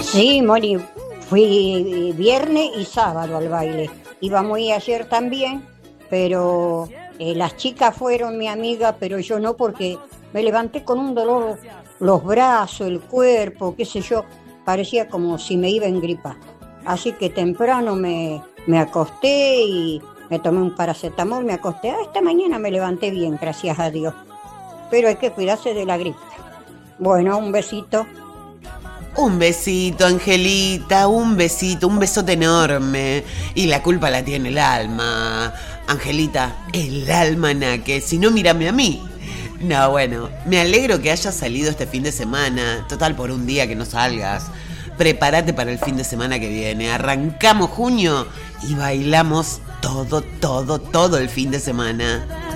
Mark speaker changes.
Speaker 1: Sí, Moni, fui viernes y sábado al baile. Iba muy ayer también, pero las chicas fueron mi amiga, pero yo no porque me levanté con un dolor, los brazos, el cuerpo, qué sé yo, parecía como si me iba a engripar. Así que temprano me acosté y me tomé un paracetamol, me acosté. Esta mañana me levanté bien, gracias a Dios. Pero hay que cuidarse de la gripe. Bueno, un besito.
Speaker 2: Un besito, Angelita, un besito, un besote enorme. Y la culpa la tiene el alma. Angelita, el almanaque, si no, mírame a mí. No, bueno, me alegro que hayas salido este fin de semana. Total, por un día que no salgas. Prepárate para el fin de semana que viene. Arrancamos junio y bailamos todo el fin de semana.